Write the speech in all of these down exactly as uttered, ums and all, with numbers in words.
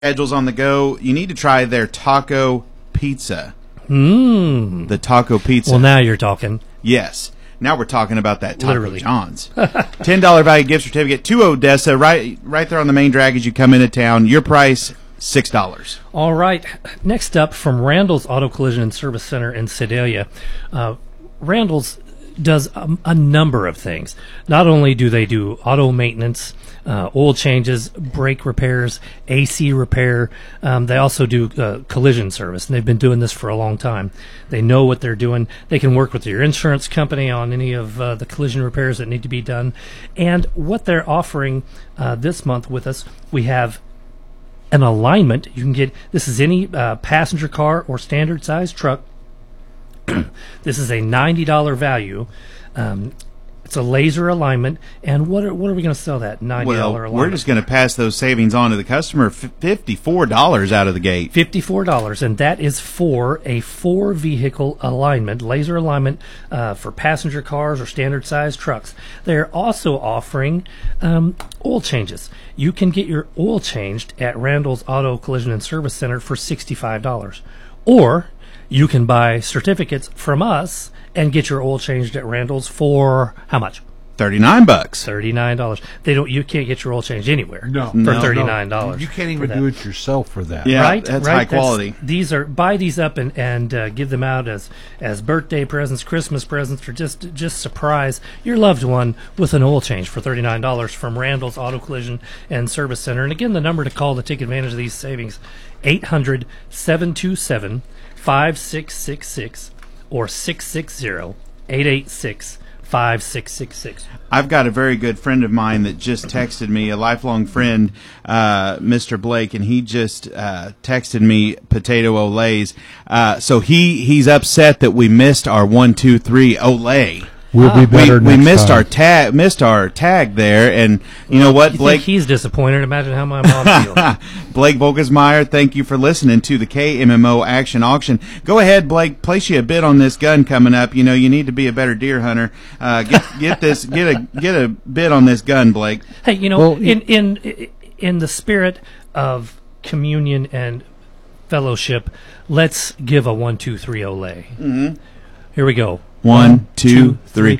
schedules on the go, you need to try their taco pizza. Mmm. The taco pizza. Well, now you're talking. Yes. Now we're talking about that Taco Literally. John's. ten dollars value gift certificate to Odessa, right right there on the main drag as you come into town. Your price, six dollars. All right. Next up, from Randall's Auto Collision and Service Center in Sedalia. Uh, Randall's does a, a number of things. Not only do they do auto maintenance, uh, oil changes, brake repairs, A C repair, um, they also do uh, collision service, and they've been doing this for a long time. They know what they're doing. They can work with your insurance company on any of uh, the collision repairs that need to be done. And what they're offering uh, this month with us, we have an alignment. You can get, this is any uh, passenger car or standard size truck. This is a ninety dollars value. Um, it's a laser alignment. And what are, what are we going to sell that ninety dollars well, alignment? we're just going to pass those savings on to the customer, fifty-four dollars out of the gate. fifty-four dollars, and that is for a four-vehicle alignment, laser alignment uh, for passenger cars or standard-sized trucks. They're also offering um, oil changes. You can get your oil changed at Randall's Auto Collision and Service Center for sixty-five dollars. Or you can buy certificates from us and get your oil changed at Randall's for how much? thirty-nine bucks. thirty-nine dollars. They don't. You can't get your oil changed anywhere. No. for No, no. thirty-nine dollars. You can't even do it yourself for that. Yeah, right, that's right. high quality. These are buy these up and and uh, give them out as as birthday presents, Christmas presents, or just just surprise your loved one with an oil change for thirty nine dollars from Randall's Auto Collision and Service Center. And again, the number to call to take advantage of these savings: eight hundred, seven two seven, five six six six or six six zero, eight eight six, five six six six. I've got a very good friend of mine that just texted me, a lifelong friend, uh, Mister Blake, and he just uh, texted me potato Olays. Uh, so he, he's upset that we missed our one, two, three Olay. We'll be We, better we next missed time. our tag, missed our tag there, and you know what, You Blake? think he's disappointed? Imagine how my mom feels. Blake Volkesmeyer, thank you for listening to the K M M O Action Auction. Go ahead, Blake, place you a bid on this gun coming up. You know, you need to be a better deer hunter. Uh, get get this, get a get a bid on this gun, Blake. Hey, you know, Well, in in in the spirit of communion and fellowship, let's give a one, two, three, Olay. Mm-hmm. Here we go. One, two, three,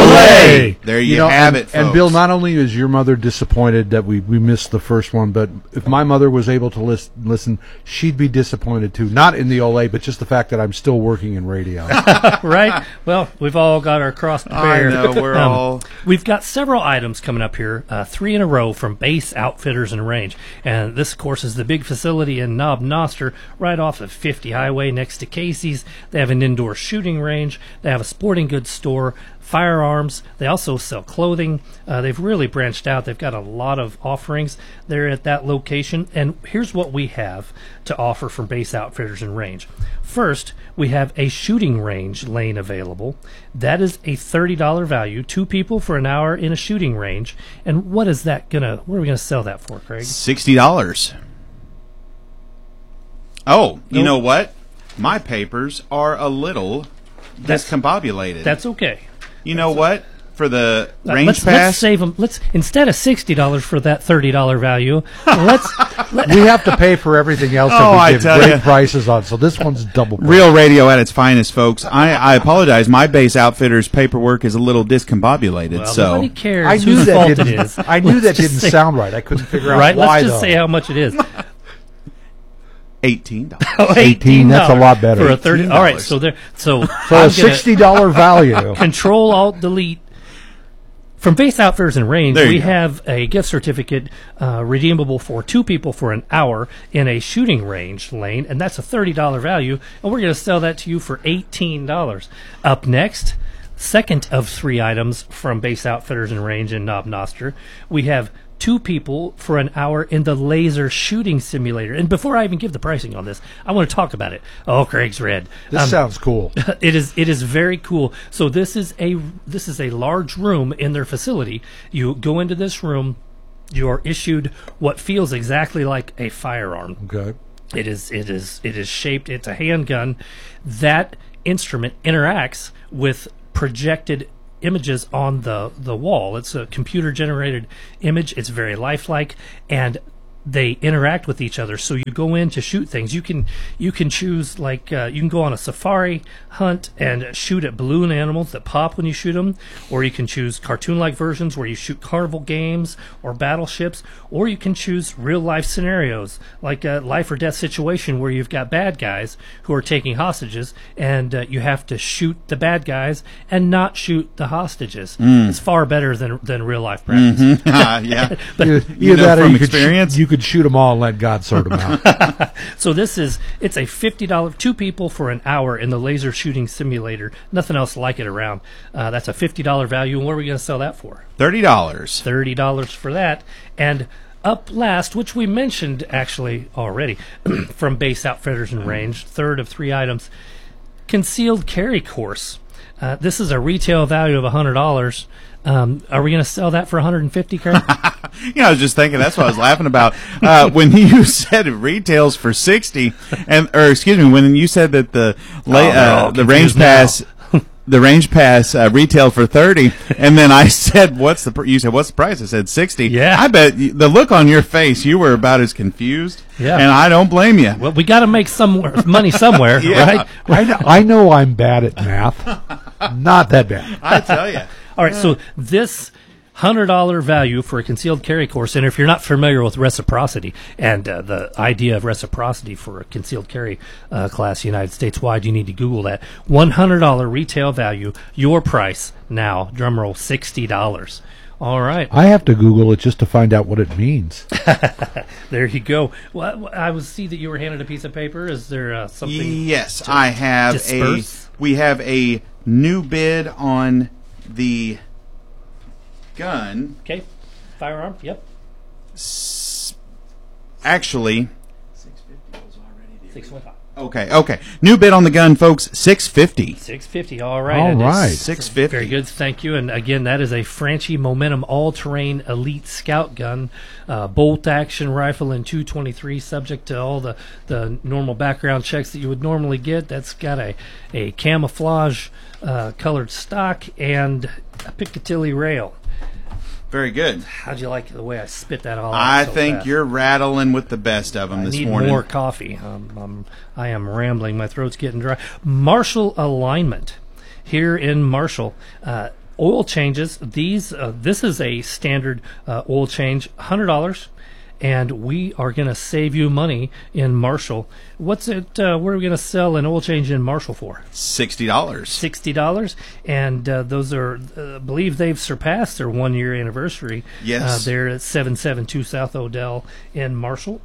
Olay! Olay! There you, You know, have and, it, folks. And Bill, not only is your mother disappointed that we, we missed the first one, but if my mother was able to listen, listen, she'd be disappointed too. Not in the Olay, but just the fact that I'm still working in radio. Right? Well, we've all got our cross to I bear. know, we're Um, all... We've got several items coming up here, uh, three in a row from Base Outfitters and Range. And this, of course, is the big facility in Knob Noster, right off of fifty Highway next to Casey's. They have an indoor shooting range. They have a sporting goods store, firearms. They also sell clothing. Uh, they've really branched out. They've got a lot of offerings there at that location. And here's what we have to offer from Base Outfitters and Range. First, we have a shooting range lane available. That is a thirty dollars value, two people for an hour in a shooting range. And what is that gonna, what are we gonna sell that for, Craig? sixty dollars. Oh, you Nope. know what? My papers are a little That's- discombobulated. That's okay. you know what? For the Uh, range let's, pass, let's save them. Let's, instead of sixty dollars for that thirty dollars value, let's, let, We have to pay for everything else Oh, that I we give tell great ya. prices on, so this one's double price. real radio at its finest, folks. I, I apologize. My Base Outfitters paperwork is a little discombobulated. well, so nobody cares I knew whose that fault it didn't. is. I knew Let's that just didn't say- sound right. I couldn't figure out right. why Let's just though. say how much it is. eighteen dollars. Oh, eighteen, that's a lot better. for a thirty. All right, eighteen dollars. so there. So, So I'm a gonna sixty dollar value. Control Alt Delete. From Base Outfitters and Range, There you we go. have a gift certificate uh, redeemable for two people for an hour in a shooting range lane, and that's a thirty dollars value, and we're going to sell that to you for eighteen dollars. Up next, second of three items from Base Outfitters and Range in Knob Noster, we have two people for an hour in the laser shooting simulator. And before I even give the pricing on this, I want to talk about it. Oh, Craig's red. This Um, sounds cool. it is it is very cool. So this is a this is a large room in their facility. You go into this room, you are issued what feels exactly like a firearm. Okay. It is it is it is shaped. It's a handgun. That instrument interacts with projected images on the the wall. It's a computer generated image. It's very lifelike, and they interact with each other. So you go in to shoot things. You can you can choose like uh, you can go on a safari hunt and shoot at balloon animals that pop when you shoot them, or you can choose cartoon-like versions where you shoot carnival games or battleships, or you can choose real-life scenarios like a life or death situation where you've got bad guys who are taking hostages, and uh, you have to shoot the bad guys and not shoot the hostages. Mm. It's far better than than real-life practice. Mm-hmm. uh, yeah, but, you, you you know that or from you could experience. Shoot, you could shoot them all and let God sort them out. So this is it's a fifty dollars two people for an hour in the laser shooting simulator. Nothing else like it around. Uh, that's a fifty dollars value. And what are we going to sell that for? thirty dollars. thirty dollars for that. And up last, which we mentioned actually already, from Base Outfitters and Range, third of three items, concealed carry course. Uh, this is a retail value of one hundred dollars. Um, are we going to sell that for one hundred fifty dollars, Kurt? You know, I was just thinking that's what I was laughing about uh, when you said it retails for sixty, and or excuse me, when you said that the la- Oh, they're all uh, the range confused now. pass. The range pass uh, retail for thirty, and then I said, "What's the?" Pr-? You said, "What's the price?" I said, sixty. Yeah. I bet you, the look on your face, you were about as confused. Yeah. And I don't blame you. Well, we got to make some money somewhere, Yeah. right? I know, I know I'm bad at math. Not that bad. I tell you. All right, so this one hundred dollars value for a concealed carry course, and if you're not familiar with reciprocity and uh, the idea of reciprocity for a concealed carry uh, class United States wide, you need to Google that. one hundred dollars retail value, your price now, drumroll, sixty dollars. All right. I have to Google it just to find out what it means. There you go. Well, I was see that you were handed a piece of paper. Is there uh, something? Yes, I have disperse? a. We have a new bid on the gun. Okay. Firearm? Yep. S- actually, six twenty-five. okay, okay. New bid on the gun, folks. Six fifty. six fifty. All right. All And it's- right. Six fifty. Very good, thank you. And again, that is a Franchi Momentum all-terrain elite scout gun, uh, bolt-action rifle in two twenty-three, subject to all the, the normal background checks that you would normally get. That's got a, a camouflage uh, colored stock and a Picatinny rail. Very good. How'd you like the way I spit that all out? I so think fast? you're rattling with the best of them I this need morning. more coffee. Um, um, I am rambling. My throat's getting dry. Marshall Alignment here in Marshall. Uh, oil changes. These. Uh, this is a standard uh, oil change. one hundred dollars. And we are going to save you money in Marshall. What's it? Uh, what are we going to sell an oil change in Marshall for? Sixty dollars. Sixty dollars, and uh, those are, uh, I believe they've surpassed their one-year anniversary. Yes. uh, they're at seven seventy-two South Odell in Marshall.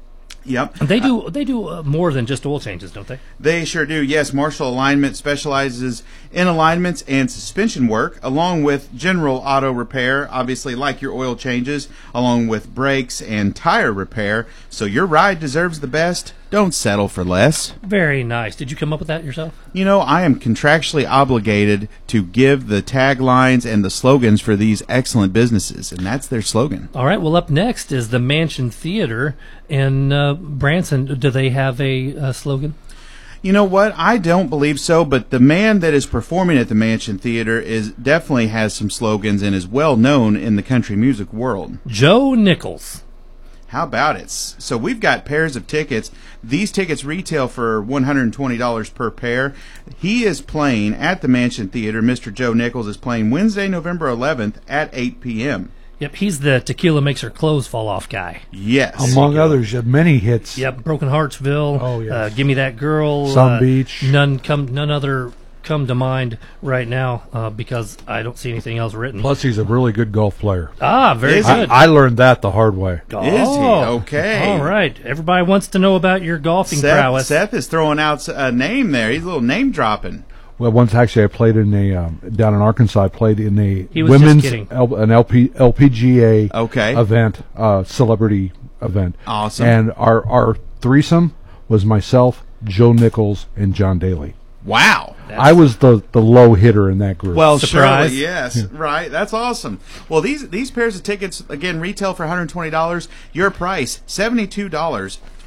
Yep. They do they do uh, more than just oil changes, don't they? They sure do. Yes, Marshall Alignment specializes in alignments and suspension work, along with general auto repair, obviously like your oil changes, along with brakes and tire repair. So your ride deserves the best. Don't settle for less. Very nice. Did you come up with that yourself? You know, I am contractually obligated to give the taglines and the slogans for these excellent businesses, and that's their slogan. All right. Well, up next is the Mansion Theater in uh, Branson. Do they have a uh, slogan? You know what? I don't believe so, but the man that is performing at the Mansion Theater is definitely has some slogans and is well known in the country music world. Joe Nichols. How about it? So we've got pairs of tickets. These tickets retail for one hundred twenty dollars per pair. He is playing at the Mansion Theater. Mister Joe Nichols is playing Wednesday, November eleventh at eight p.m. Yep, he's the Tequila Makes Her Clothes Fall Off guy. Yes. Among others, you have many hits. Yep, Broken Heartsville. Oh, yes. uh, Give Me That Girl. Some uh, Beach. None come. None other come to mind right now uh, because I don't see anything else written. Plus, he's a really good golf player. ah, very Is he? good. I learned that the hard way. Oh, Is he? Okay. All right. Everybody wants to know about your golfing Seth, prowess. Seth is throwing out a name there. He's a little name dropping. Well, once actually, I played in a um, down in Arkansas. I played in a He was just women's kidding. L, an L P, L P G A Okay. event, uh, celebrity event. Awesome. And our our threesome was myself, Joe Nichols, and John Daly. Wow. I was the, the low hitter in that group. Well, Surprise. surely, yes, right. That's awesome. Well, these these pairs of tickets again retail for one hundred twenty dollars. Your price seventy two dollars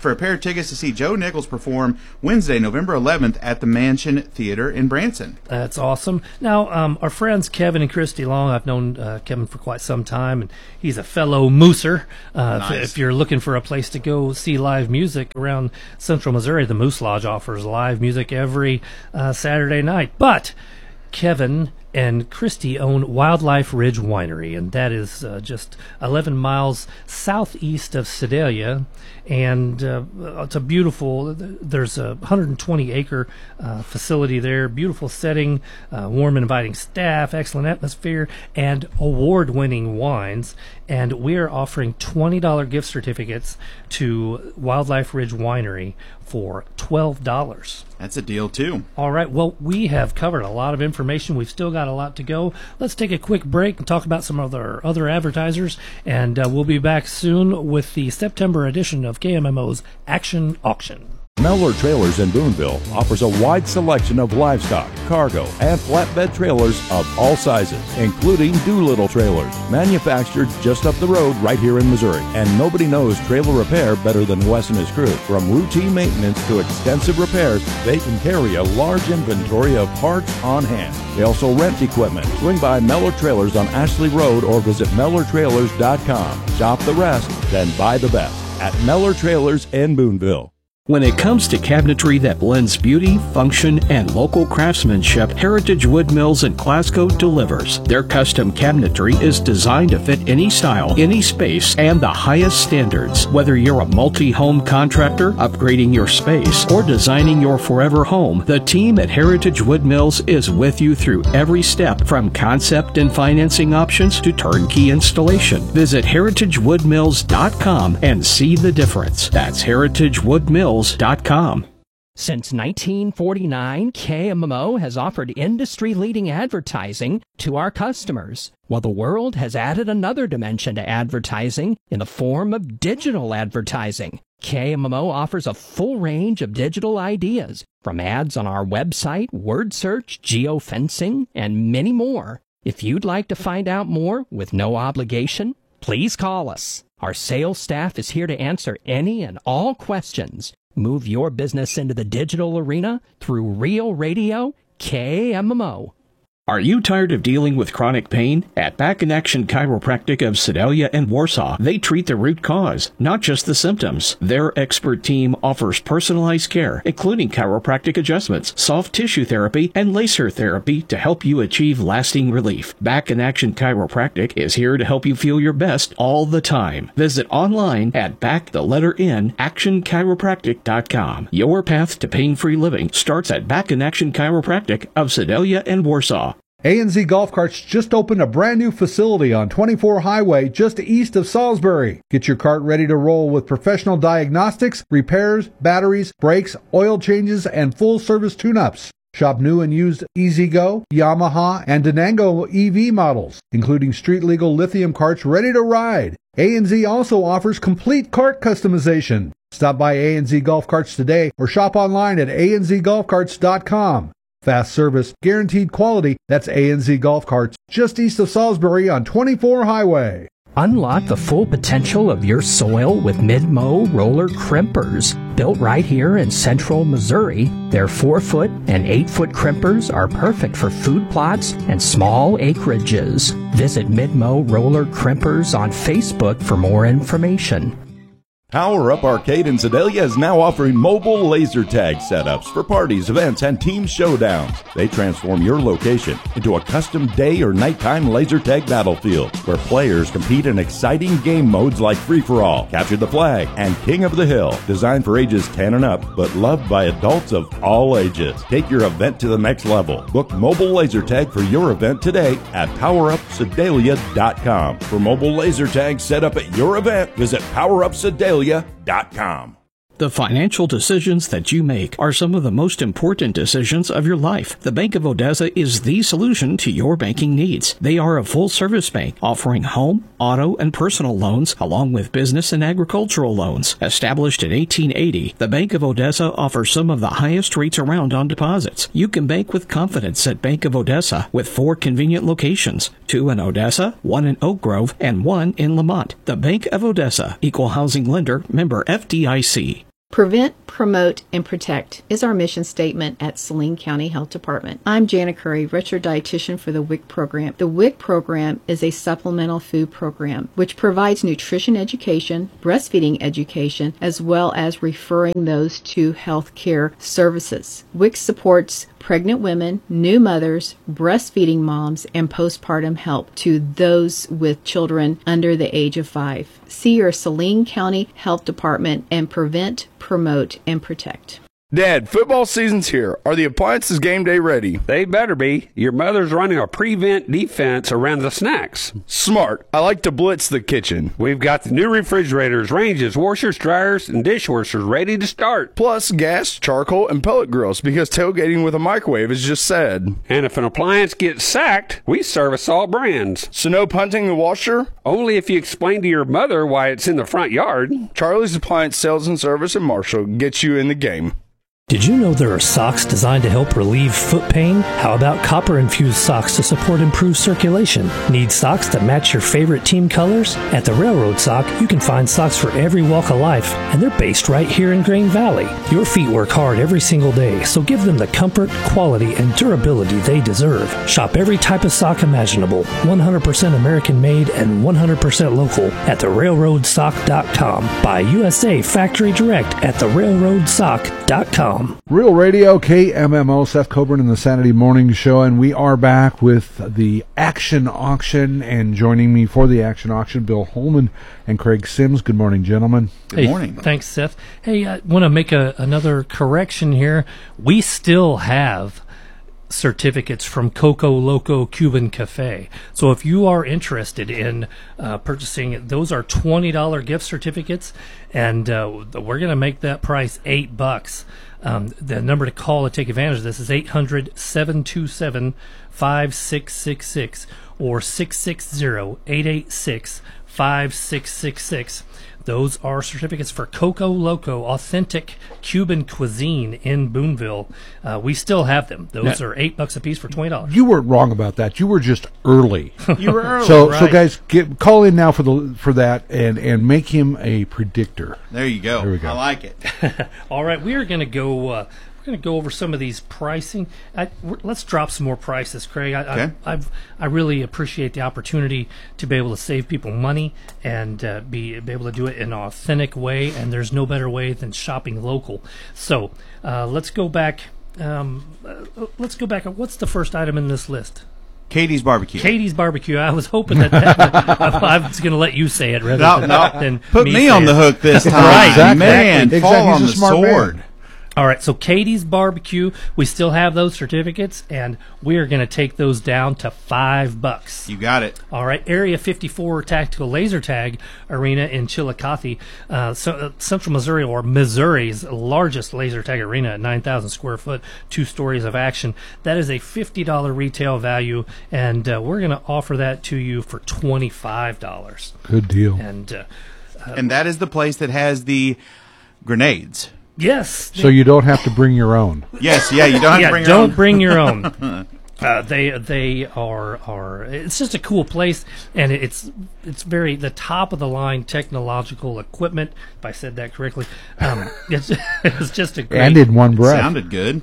for a pair of tickets to see Joe Nichols perform Wednesday, November eleventh at the Mansion Theater in Branson. That's awesome. Now, um, our friends Kevin and Christy Long, I've known uh, Kevin for quite some time, and he's a fellow mooser. Uh, Nice. if, if you're looking for a place to go see live music around Central Missouri, the Moose Lodge offers live music every uh, Saturday night. But Kevin and Christy own Wildlife Ridge Winery, and that is uh, just eleven miles southeast of Sedalia. And uh, it's a beautiful, there's a one hundred twenty acre uh, facility there, beautiful setting, uh, warm and inviting staff, excellent atmosphere, and award-winning wines. And we're offering twenty dollars gift certificates to Wildlife Ridge Winery for twelve dollars. That's a deal, too. All right, well, we have covered a lot of information. We've still got a lot to go. Let's take a quick break and talk about some of our other advertisers, and uh, we'll be back soon with the September edition of K M M O's Action Auction. Mellor Trailers in Boonville offers a wide selection of livestock, cargo, and flatbed trailers of all sizes, including Doolittle trailers, manufactured just up the road right here in Missouri. And nobody knows trailer repair better than Wes and his crew. From routine maintenance to extensive repairs, they can carry a large inventory of parts on hand. They also rent equipment. Swing by Mellor Trailers on Ashley Road or visit Mellor Trailers dot com. Shop the rest, then buy the best at Mellor Trailers in Boonville. When it comes to cabinetry that blends beauty, function, and local craftsmanship, Heritage Wood Mills in Glasgow delivers. Their custom cabinetry is designed to fit any style, any space, and the highest standards. Whether you're a multi-home contractor, upgrading your space, or designing your forever home, the team at Heritage Wood Mills is with you through every step, from concept and financing options to turnkey installation. Visit heritage wood mills dot com and see the difference. That's heritage wood mills dot com. Since nineteen forty-nine, K M M O has offered industry-leading advertising to our customers. While the world has added another dimension to advertising in the form of digital advertising, K M M O offers a full range of digital ideas, from ads on our website, word search, geofencing, and many more. If you'd like to find out more with no obligation, please call us. Our sales staff is here to answer any and all questions. Move your business into the digital arena through Real Radio K M M O. Are you tired of dealing with chronic pain? At Back in Action Chiropractic of Sedalia and Warsaw, they treat the root cause, not just the symptoms. Their expert team offers personalized care, including chiropractic adjustments, soft tissue therapy, and laser therapy to help you achieve lasting relief. Back in Action Chiropractic is here to help you feel your best all the time. Visit online at back the letter in action chiropractic dot com. Your path to pain-free living starts at Back in Action Chiropractic of Sedalia and Warsaw. A and Z Golf Carts just opened a brand new facility on twenty-four Highway just east of Salisbury. Get your cart ready to roll with professional diagnostics, repairs, batteries, brakes, oil changes, and full service tune-ups. Shop new and used E-Z-Go, Yamaha, and Denango E V models, including street-legal lithium carts ready to ride. A and Z also offers complete cart customization. Stop by A and Z Golf Carts today or shop online at a n z golf carts dot com. Fast service, guaranteed quality. That's A and Z Golf Carts, just east of Salisbury on twenty-four Highway. Unlock the full potential of your soil with Mid-Mow roller crimpers. Built right here in central Missouri, their four-foot and eight-foot crimpers are perfect for food plots and small acreages. Visit Mid-Mow Roller Crimpers on Facebook for more information. Power Up Arcade in Sedalia is now offering mobile laser tag setups for parties, events, and team showdowns. They transform your location into a custom day or nighttime laser tag battlefield where players compete in exciting game modes like Free-for-All, Capture the Flag, and King of the Hill. Designed for ages ten and up, but loved by adults of all ages. Take your event to the next level. Book mobile laser tag for your event today at power up sedalia dot com. For mobile laser tag set up at your event, visit power up sedalia dot com. The financial decisions that you make are some of the most important decisions of your life. The Bank of Odessa is the solution to your banking needs. They are a full-service bank offering home, auto, and personal loans along with business and agricultural loans. Established in eighteen eighty, the Bank of Odessa offers some of the highest rates around on deposits. You can bank with confidence at Bank of Odessa with four convenient locations, two in Odessa, one in Oak Grove, and one in Lamont. The Bank of Odessa, Equal Housing Lender, member F D I C. Prevent, promote, and protect is our mission statement at Saline County Health Department. I'm Jana Curry, registered dietitian for the W I C program. The W I C program is a supplemental food program which provides nutrition education, breastfeeding education, as well as referring those to health care services. W I C supports pregnant women, new mothers, breastfeeding moms, and postpartum help to those with children under the age of five. See your Saline County Health Department and prevent, promote, and protect. Dad, football season's here. Are the appliances game day ready? They better be. Your mother's running a prevent defense around the snacks. Smart. I like to blitz the kitchen. We've got the new refrigerators, ranges, washers, dryers, and dishwashers ready to start. Plus gas, charcoal, and pellet grills because tailgating with a microwave is just sad. And if an appliance gets sacked, we service all brands. So no punting the washer? Only if you explain to your mother why it's in the front yard. Charlie's Appliance Sales and Service in Marshall gets you in the game. Did you know there are socks designed to help relieve foot pain? How about copper-infused socks to support improved circulation? Need socks that match your favorite team colors? At the Railroad Sock, you can find socks for every walk of life, and they're based right here in Grain Valley. Your feet work hard every single day, so give them the comfort, quality, and durability they deserve. Shop every type of sock imaginable, one hundred percent American-made and one hundred percent local at the railroad sock dot com. Buy U S A Factory Direct at the railroad sock dot com. Real Radio, K M M O, Seth Coburn in the Saturday Morning Show, and we are back with the Action Auction, and joining me for the Action Auction, Bill Holman and Craig Sims. Good morning, gentlemen. Good hey, morning. Thanks, Seth. Hey, I want to make a, another correction here. We still have certificates from Coco Loco Cuban Cafe. So if you are interested in uh, purchasing, those are twenty dollars gift certificates, and uh, we're going to make that price eight bucks. Um, the number to call to take advantage of this is eight hundred, seven two seven, five six six six or six six zero, eight eight six, five six six six. Those are certificates for Coco Loco, authentic Cuban cuisine in Boonville. Uh, we still have them. Those now, are eight bucks a piece for twenty dollars. You weren't wrong about that. You were just early. You were early. So, right. so guys, get, call in now for the for that and and make him a predictor. There you go. There we go. I like it. All right, we are going to go. Uh, We're going to go over some of these pricing. I, let's drop some more prices, Craig. I, okay. I, I've, I really appreciate the opportunity to be able to save people money and uh, be, be able to do it in an authentic way, and there's no better way than shopping local. So uh, let's go back. Um, uh, let's go back. What's the first item in this list? Katie's Barbecue. Katie's Barbecue. I was hoping that, that I was going to let you say it rather no, than, no. than Put me, me on it. the hook this time. Right, exactly. Man, Exactly. fall on He's the a smart sword. man. All right, so Katie's Barbecue, we still have those certificates, and we are going to take those down to five bucks. You got it. All right, Area fifty-four Tactical Laser Tag Arena in Chillicothe, uh, so, uh, Central Missouri, or Missouri's largest laser tag arena at nine thousand square foot, two stories of action. That is a fifty dollars retail value, and uh, we're going to offer that to you for twenty-five dollars. Good deal. And uh, uh, And that is the place that has the grenades. yes. So you don't have to bring your own. Yes, yeah, you don't have yeah, to bring your don't own. bring your own. Uh, they they are are it's just a cool place, and it's it's very the top of the line technological equipment. If I said that correctly, um, it's, it's just a great. And in one breath. Sounded good.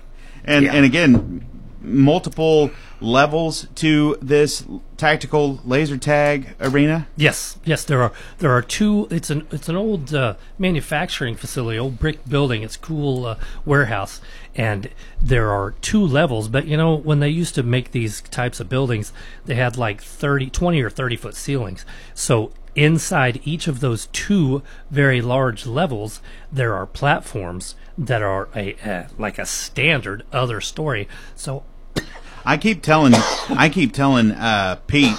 And Yeah. and again, multiple levels to this tactical laser tag arena. Yes, yes, there are there are two. It's an it's an old uh, manufacturing facility, old brick building. It's a cool uh, warehouse, and there are two levels. But you know, when they used to make these types of buildings, they had like thirty, twenty or thirty foot ceilings. So inside each of those two very large levels, there are platforms that are a uh, like a standard other story. So I keep telling I keep telling uh, Pete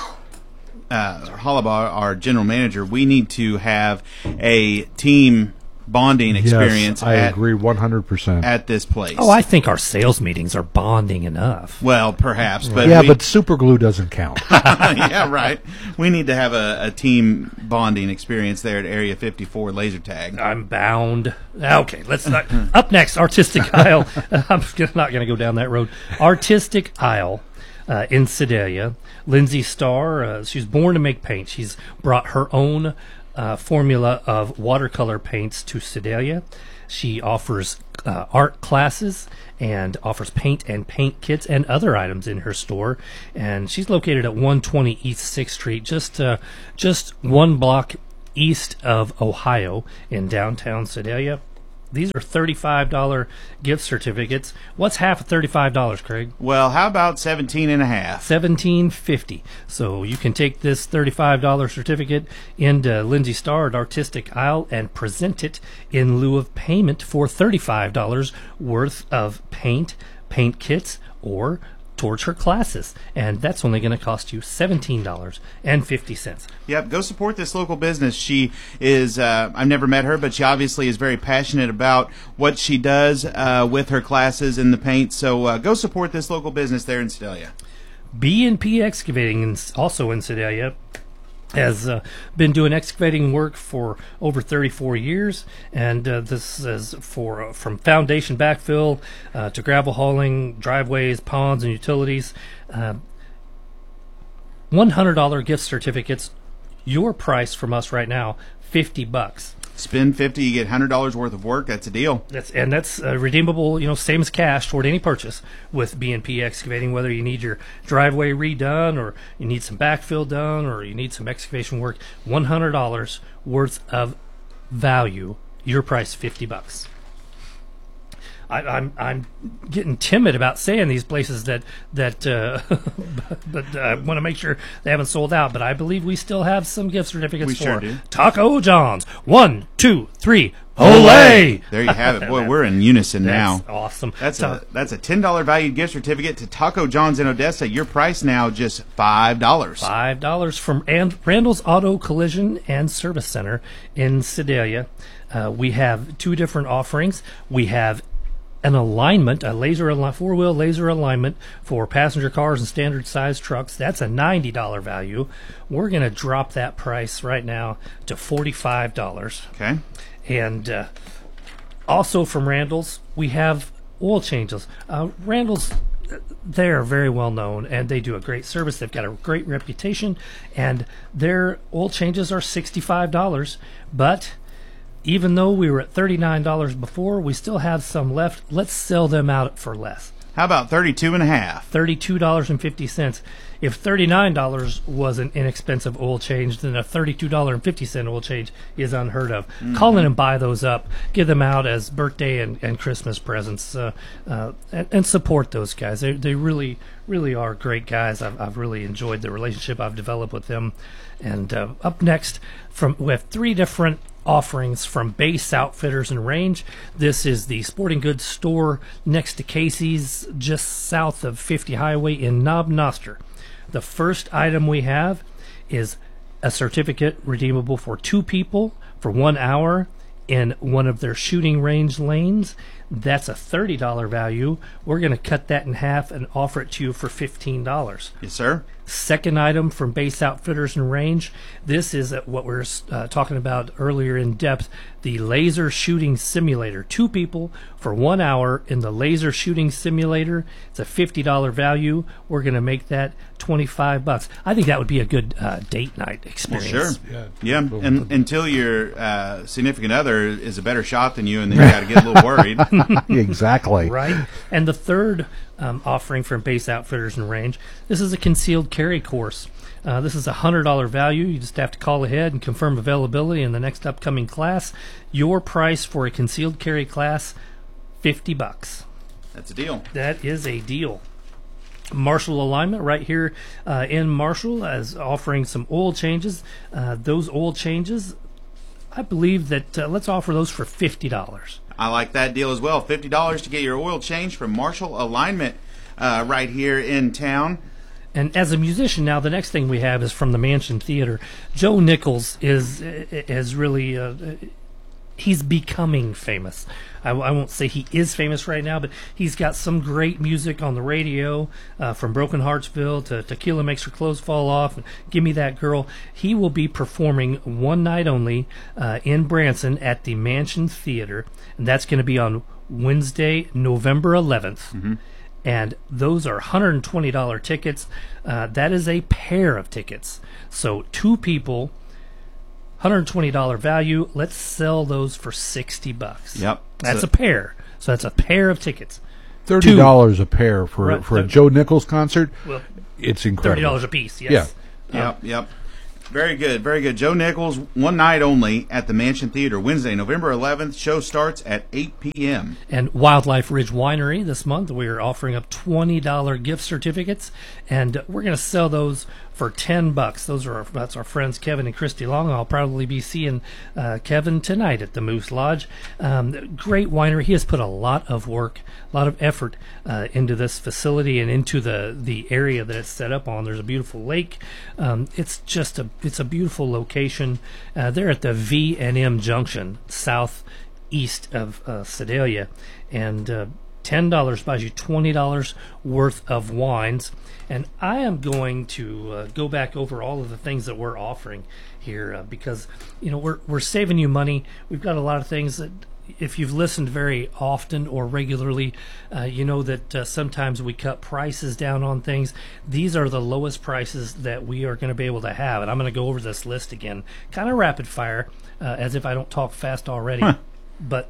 uh, Hollabaugh, our general manager, we need to have a team bonding experience. Yes, I at, agree one hundred percent. at this place. oh, I think our sales meetings are bonding enough. well, perhaps, but yeah, we, but super glue doesn't count. yeah, right. We need to have a, a team bonding experience there at Area fifty-four Laser Tag. I'm bound. Okay, let's not. Up next, Artistic Isle. I'm not going to go down that road. Artistic Isle uh, in Sedalia. Lindsay Starr, uh, she's born to make paint. She's brought her own uh, formula of watercolor paints to Sedalia. She offers uh, art classes and offers paint and paint kits and other items in her store. And she's located at one twenty East sixth Street, just uh, just one block east of Ohio in downtown Sedalia. These are thirty-five dollars gift certificates. What's half of thirty-five dollars, Craig? Well, how about seventeen and a half? seventeen fifty. So you can take this thirty-five dollars certificate into Lindsay Starr at Artistic Isle and present it in lieu of payment for thirty-five dollars worth of paint, paint kits, or towards her classes. And that's only going to cost you seventeen dollars and fifty cents. Yep, go support this local business. She is, uh, I've never met her, but she obviously is very passionate about what she does uh, with her classes in the paint. So uh, go support this local business there in Sedalia. B and P Excavating, and also in Sedalia, has uh, been doing excavating work for over thirty-four years, and uh, this is for uh, from foundation backfill uh, to gravel hauling, driveways, ponds, and utilities. Uh, one hundred dollars gift certificates. Your price from us right now, fifty bucks. Spend fifty, you get one hundred dollars worth of work. That's a deal. That's and that's uh, redeemable, you know, same as cash toward any purchase with B and P Excavating. Whether you need your driveway redone, or you need some backfill done, or you need some excavation work, one hundred dollars worth of value. Your price, fifty bucks. I, I'm I'm getting timid about saying these places that that, uh, but, but I want to make sure they haven't sold out. But I believe we still have some gift certificates We for sure do. Taco John's. One, two, three. Olay! There you have it. Boy, we're in unison now. That's awesome. That's Ta- a that's a ten dollars valued gift certificate to Taco John's in Odessa. Your price now just five dollars. Five dollars from and Randall's Auto Collision and Service Center in Sedalia. Uh, we have two different offerings. We have an alignment, a laser al- four-wheel laser alignment for passenger cars and standard-sized trucks. That's a ninety dollars value. We're going to drop that price right now to forty-five dollars. Okay. And uh, also from Randall's, we have oil changes. Uh, Randall's, they're very well known, and they do a great service. They've got a great reputation, and their oil changes are sixty-five dollars. But even though we were at thirty-nine dollars before, we still have some left. Let's sell them out for less. How about thirty-two and a half? thirty-two dollars and fifty cents. If thirty-nine dollars was an inexpensive oil change, then a thirty-two dollars and fifty cents oil change is unheard of. Mm-hmm. Call in and buy those up. Give them out as birthday and, and Christmas presents, uh, uh, and, and support those guys. They they really, really are great guys. I've, I've really enjoyed the relationship I've developed with them. And uh, up next, from we have three different offerings from Base Outfitters and Range. This is the sporting goods store next to Casey's, just south of fifty Highway in Knob Noster. The first item we have is a certificate redeemable for two people for one hour in one of their shooting range lanes. That's a thirty dollars value. We're going to cut that in half and offer it to you for fifteen dollars. Yes, sir. Second item from Base Outfitters and Range. This is what we were uh, talking about earlier in depth, the laser shooting simulator. Two people for one hour in the laser shooting simulator. It's a fifty dollars value. We're going to make that twenty-five bucks. I think that would be a good uh, date night experience. Well, sure. Yeah. Yeah, and until your uh, significant other is a better shot than you, and then you got to get a little worried. Exactly. Right. And the third um, offering from Base Outfitters and Range, this is a concealed carry course. Uh, this is a one hundred dollars value. You just have to call ahead and confirm availability in the next upcoming class. Your price for a concealed carry class, fifty bucks. That's a deal. That is a deal. Marshall Alignment right here uh, in Marshall is offering some oil changes. Uh, those oil changes, I believe that uh, let's offer those for fifty dollars. I like that deal as well. fifty dollars to get your oil change from Marshall Alignment uh, right here in town. And as a musician now, the next thing we have is from the Mansion Theater. Joe Nichols is is really uh, he's becoming famous. I, I won't say he is famous right now, but he's got some great music on the radio, uh, from Broken Heartsville to Tequila Makes Her Clothes Fall Off, and Give Me That Girl. He will be performing one night only uh, in Branson at the Mansion Theater, and that's going to be on Wednesday, November eleventh. Mm-hmm. And those are one hundred twenty dollars tickets. Uh, that is a pair of tickets. So two people, one hundred twenty dollars value. Let's sell those for sixty bucks. Yep. That's So- a pair. So that's a pair of tickets. Thirty dollars a pair for Right. for a Joe Nichols concert. Well, It's incredible. thirty dollars a piece, yes. Yeah. Yep, yep. Very good, very good. Joe Nichols, one night only at the Mansion Theater, Wednesday, November eleventh. Show starts at eight p.m. And Wildlife Ridge Winery this month, we are offering up twenty dollars gift certificates, and we're going to sell those for ten bucks. Those are our, that's our friends Kevin and Christy Long. I'll probably be seeing uh, Kevin tonight at the Moose Lodge. Um, great winery. He has put a lot of work, a lot of effort uh, into this facility and into the the area that it's set up on. There's a beautiful lake. Um, it's just a it's a beautiful location. Uh, they're at the V and M Junction, southeast of uh, Sedalia, and uh, ten dollars buys you twenty dollars worth of wines. And I am going to uh, go back over all of the things that we're offering here uh, because, you know, we're we're saving you money. We've got a lot of things that, if you've listened very often or regularly, uh, you know that uh, sometimes we cut prices down on things. These are the lowest prices that we are going to be able to have. And I'm going to go over this list again, kind of rapid fire, uh, as if I don't talk fast already. Huh. But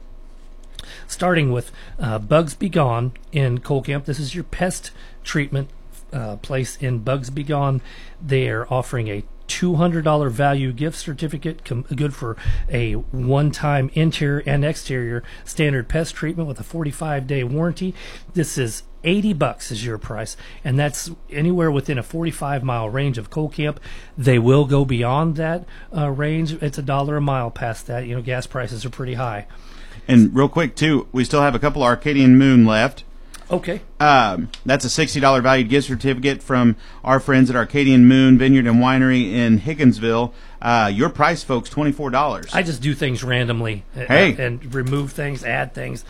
starting with uh, Bugs Be Gone in Colcamp. This is your pest treatment uh, place in Bugs Be Gone. They are offering a two hundred dollars value gift certificate, com- good for a one-time interior and exterior standard pest treatment with a forty-five day warranty. This is eighty bucks is your price, and that's anywhere within a forty-five mile range of Colcamp. They will go beyond that uh, range. It's a dollar a mile past that. You know, gas prices are pretty high. And real quick, too, we still have a couple Arcadian Moon left. Okay. Um, that's a sixty dollars valued gift certificate from our friends at Arcadian Moon Vineyard and Winery in Higginsville. Uh, your price, folks, twenty-four dollars. I just do things randomly. uh, Hey. and remove things, add things.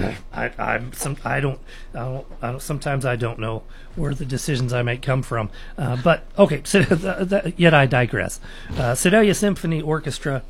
I, I'm some. I don't. I don't. I don't. Sometimes I don't know where the decisions I make come from. Uh, but okay. So th- th- yet I digress. Uh, Sedalia Symphony Orchestra.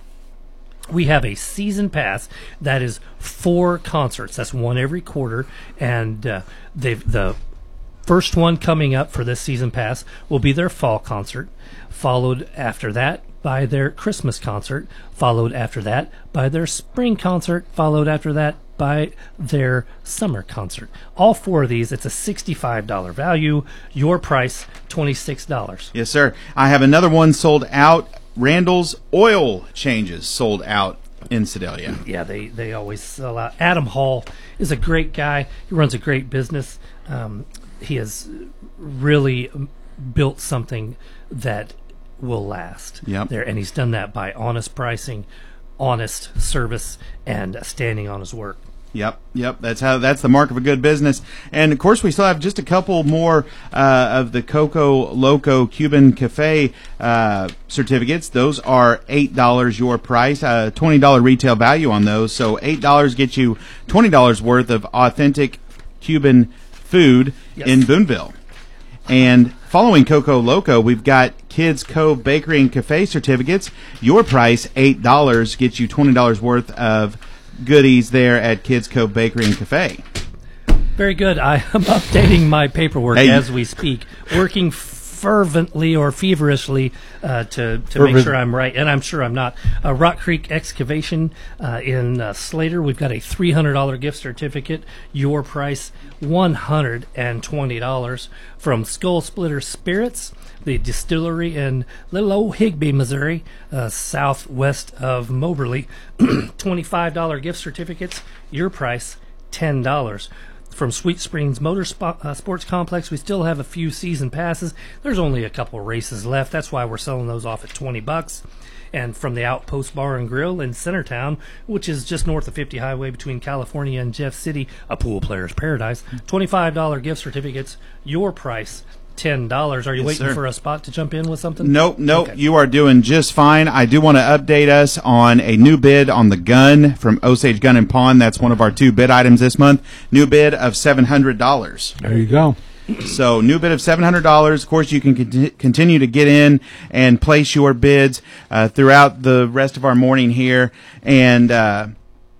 We have a season pass that is four concerts. That's one every quarter, and uh, they've the first one coming up for this season pass will be their fall concert, followed after that by their Christmas concert, followed after that by their spring concert, followed after that by their summer concert. All four of these, it's a sixty-five dollars value. Your price, twenty-six dollars. Yes, sir. I have another one sold out. Randall's Oil Changes sold out in Sedalia. Yeah, they, they always sell out. Adam Hall is a great guy. He runs a great business. Um, he has really built something that will last Yep. there, and he's done that by honest pricing, honest service, and standing on his work. Yep, yep. That's how. That's the mark of a good business. And of course, we still have just a couple more uh, of the Coco Loco Cuban Cafe uh, certificates. Those are eight dollars your price. Uh, Twenty dollar retail value on those. So eight dollars gets you twenty dollars worth of authentic Cuban food Yes. in Boonville. And following Coco Loco, we've got Kids Cove Bakery and Cafe certificates. Your price eight dollars gets you twenty dollars worth of goodies there at Kids Cove Bakery and Cafe. Very good. I am updating my paperwork Hey. as we speak, working fervently or feverishly uh, to, to make Fervent. sure I'm right, and I'm sure I'm not. Uh, Rock Creek Excavation uh, in uh, Slater, we've got a three hundred dollars gift certificate. Your price, one hundred twenty dollars. From Skull Splitter Spirits, the distillery in Little Old Higbee, Missouri, uh, southwest of Moberly, twenty-five dollars gift certificates. Your price, ten dollars. From Sweet Springs Motor Spo- uh, Sports Complex, we still have a few season passes. There's only a couple races left. That's why we're selling those off at twenty bucks. And from the Outpost Bar and Grill in Centertown, which is just north of fifty Highway between California and Jeff City, a pool player's paradise, twenty-five dollars gift certificates. Your price, ten dollars. Are you Yes, waiting sir. for a spot to jump in with something? Nope, nope. Okay. You are doing just fine. I do want to update us on a new bid on the gun from Osage Gun and Pawn. That's one of our two bid items this month. New bid of seven hundred dollars. There you go. So, new bid of seven hundred dollars. Of course, you can conti- continue to get in and place your bids uh, throughout the rest of our morning here. And, uh,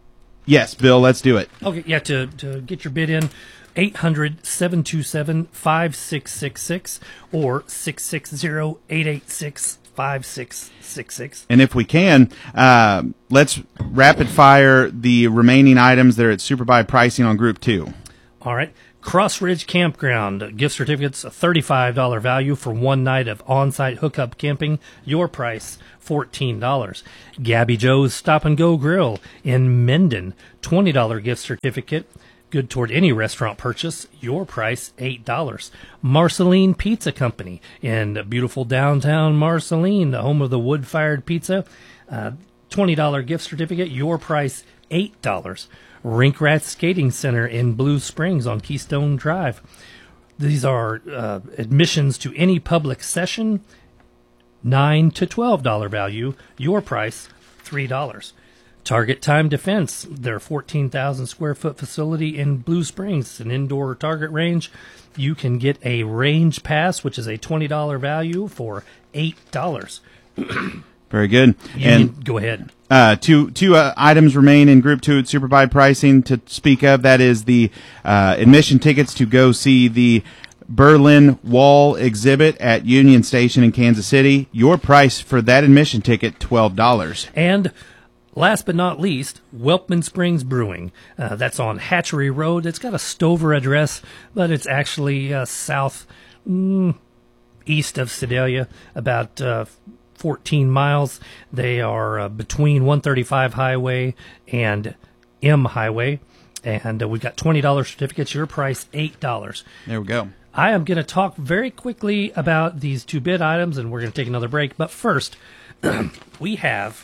yes, Bill, let's do it. Okay, yeah, to, to get your bid in, eight hundred, seven two seven, five six six six or six six zero, eight eight six, five six six six. And if we can, uh, let's rapid fire the remaining items that are at Superbuy pricing on Group two. All right. Cross Ridge Campground, gift certificates, a thirty-five dollars value for one night of on-site hookup camping. Your price, fourteen dollars. Gabby Joe's Stop and Go Grill in Mendon, twenty dollars gift certificate, good toward any restaurant purchase. Your price, eight dollars. Marceline Pizza Company in beautiful downtown Marceline, the home of the wood-fired pizza, uh, twenty dollars gift certificate. Your price, eight dollars. Rink Rat Skating Center in Blue Springs on Keystone Drive. These are uh, admissions to any public session, nine to twelve dollars value. Your price, three dollars. Target Time Defense, their fourteen thousand square foot facility in Blue Springs, an indoor target range. You can get a range pass, which is a twenty dollars value, for eight dollars. Very good. You and can, go ahead. Uh, two two uh, items remain in Group two at Superbuy pricing to speak of. That is the uh, admission tickets to go see the Berlin Wall exhibit at Union Station in Kansas City. Your price for that admission ticket, twelve dollars. And last but not least, Welkman Springs Brewing. Uh, that's on Hatchery Road. It's got a Stover address, but it's actually uh, south mm, east of Sedalia, about uh, fourteen miles. They are uh, between one thirty-five Highway and M Highway, and uh, we've got twenty dollars certificates. Your price, eight dollars. There we go. I am going to talk very quickly about these two bid items, and we're going to take another break. But first, we have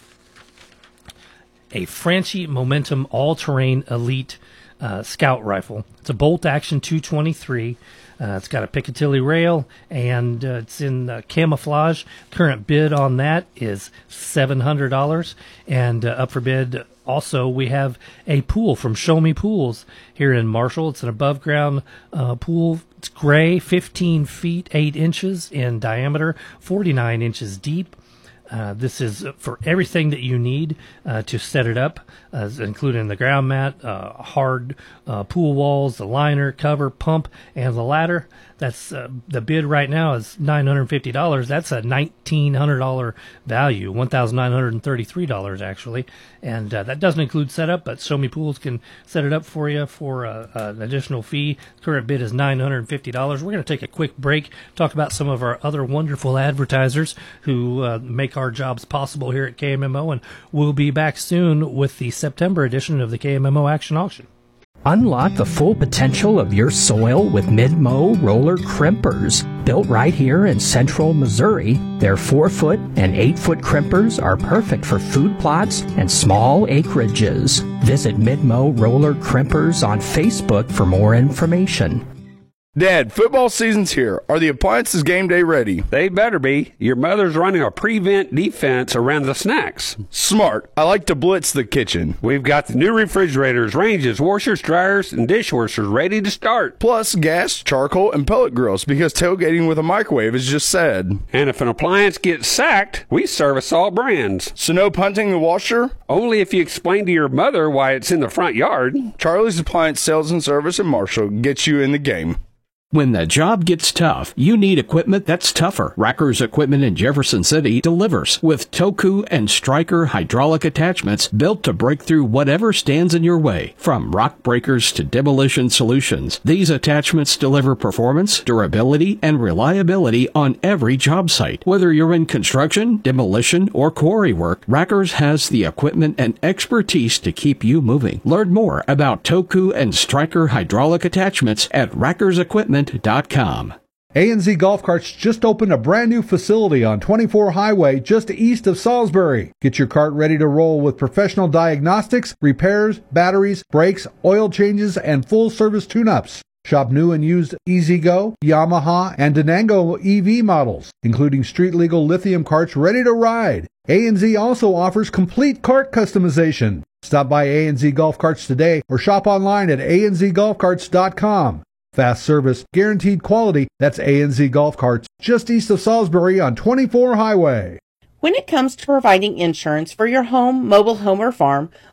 a Franchi Momentum All-Terrain Elite uh, Scout Rifle. It's a bolt-action two twenty-three. Uh, it's got a Picatinny rail, and uh, it's in uh, camouflage. Current bid on that is seven hundred dollars. And uh, up for bid, also, we have a pool from Show Me Pools here in Marshall. It's an above-ground uh, pool. It's gray, fifteen feet, eight inches in diameter, forty-nine inches deep. Uh, this is for everything that you need uh, to set it up, uh, including the ground mat, uh, hard uh, pool walls, the liner, cover, pump, and the ladder. That's uh, the bid right now is nine hundred fifty dollars. That's a nineteen hundred dollars value, one thousand nine hundred thirty-three dollars actually. And uh, that doesn't include setup, but Show Me Pools can set it up for you for uh, uh, an additional fee. Current bid is nine hundred fifty dollars. We're going to take a quick break, talk about some of our other wonderful advertisers who uh, make our jobs possible here at K M M O, and we'll be back soon with the September edition of the K M M O Action Auction. Unlock the full potential of your soil with Mid-Mow roller crimpers. Built right here in central Missouri, their four foot and eight foot crimpers are perfect for food plots and small acreages. Visit Mid-Mow roller crimpers on Facebook for more information. Dad, football season's here. Are the appliances game day ready? They better be. Your mother's running a prevent defense around the snacks. Smart. I like to blitz the kitchen. We've got the new refrigerators, ranges, washers, dryers, and dishwashers ready to start. Plus gas, charcoal, and pellet grills because tailgating with a microwave is just sad. And if an appliance gets sacked, we service all brands. So no punting the washer? Only if you explain to your mother why it's in the front yard. Charlie's Appliance Sales and Service in Marshall gets you in the game. When the job gets tough, you need equipment that's tougher. Racker's Equipment in Jefferson City delivers with Toku and Stryker hydraulic attachments built to break through whatever stands in your way. From rock breakers to demolition solutions, these attachments deliver performance, durability, and reliability on every job site. Whether you're in construction, demolition, or quarry work, Racker's has the equipment and expertise to keep you moving. Learn more about Toku and Stryker hydraulic attachments at Racker's Equipment dot com. A and Z Golf Carts just opened a brand new facility on twenty-four Highway just east of Salisbury. Get your cart ready to roll with professional diagnostics, repairs, batteries, brakes, oil changes, and full service tune-ups. Shop new and used E-Z-Go, Yamaha, and Denango E V models, including street-legal lithium carts ready to ride. A and Z also offers complete cart customization. Stop by A and Z Golf Carts today or shop online at A and Z golf carts dot com. Fast service, guaranteed quality. That's A and Z Golf Carts, just east of Salisbury on twenty-four Highway. When it comes to providing insurance for your home, mobile home, or farm,